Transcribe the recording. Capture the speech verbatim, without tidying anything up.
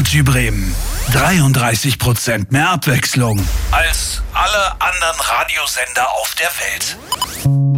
Energy Bremen. dreiunddreißig Prozent mehr Abwechslung als alle anderen Radiosender auf der Welt.